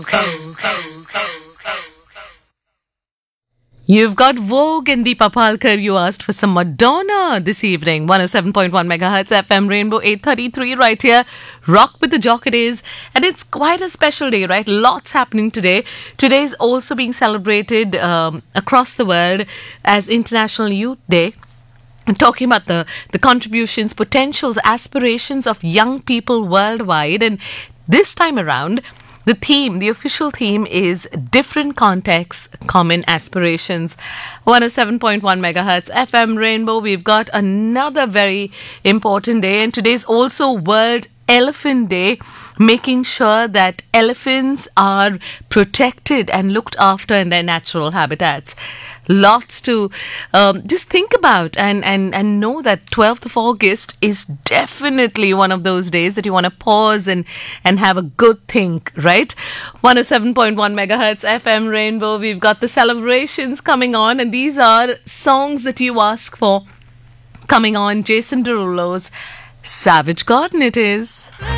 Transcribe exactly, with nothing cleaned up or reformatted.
You've got Vogue and Deepa Palkar. You asked for some Madonna this evening. one oh seven point one megahertz F M Rainbow eight thirty-three right here. Rock with the Jock it is. And it's quite a special day, right? Lots happening today. Today is also being celebrated um, across the world as International Youth Day. And talking about the, the contributions, potentials, aspirations of young people worldwide. And this time around, the theme, the official theme is different contexts, common aspirations. one oh seven point one megahertz F M Rainbow. We've got another very important day, and today's also World Elephant Day, making sure that elephants are protected and looked after in their natural habitats. Lots to um, just think about and, and, and know that twelfth of August is definitely one of those days that you want to pause and, and have a good think, right? one oh seven point one megahertz F M Rainbow. We've got the celebrations coming on, and these are songs that you ask for. Coming on, Jason Derulo's Savage Garden it is.